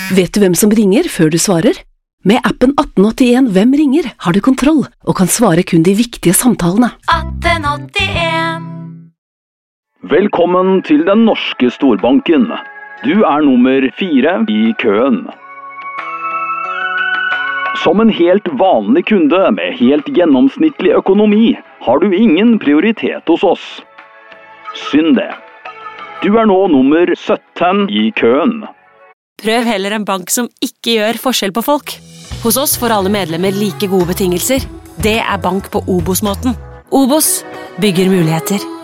Vet du hvem som ringer før du svarer? Med appen 1881 Hvem ringer har du kontroll og kan svare kun de viktige samtalene. 1881. Velkommen til den norske storbanken. Du nummer 4 i køen. Som en helt vanlig kunde med helt gjennomsnittlig økonomi har du ingen prioritet hos oss. Synd det. Du nå nummer 17 i køen. Prøv heller en bank som ikke gjør forskjell på folk. Hos oss får alle medlemmer like gode betingelser. Det bank på Obos-måten. Obos bygger muligheter.